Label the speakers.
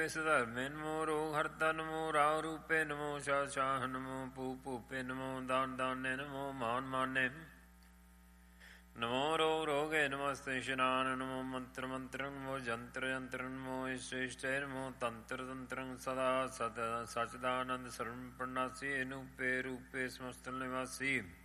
Speaker 1: ਧਰਮੇ ਨਮੋ ਰੋਗ ਹਰਤਾ ਨਮੋ ਰਾਵ ਰੂਪੇ ਨਮੋ ਸ਼ਾਹ ਸ਼ਾਹ ਨਮੋ ਭੂ ਭੂਪੇ ਨਮੋ ਦਾਨ ਦਾਨੇ ਨਮੋ ਮਾਨ ਮਾਨੇ ਨਮੋ ਰੋਗ ਰੋਗੇ ਨਮਸਤੇ ਇਸ਼ਨਾਨ ਨਮੋ ਮੰਤਰ ਮੰਤਰੰ ਨਮੋ ਜੰਤਰ ਜੰਤਰੰ ਨਮੋ ਇਸ਼ਟੇ ਨਮੋ ਤੰਤਰ ਤੰਤਰੰ ਸਦਾ ਸਦ ਸਚਦਾਨੰਦ ਸਰਵ ਪ੍ਰਣਾਸੀ ਅਨੂਪੇ ਰੂਪੇ ਸਮਸਤ ਨਿਵਾਸੀ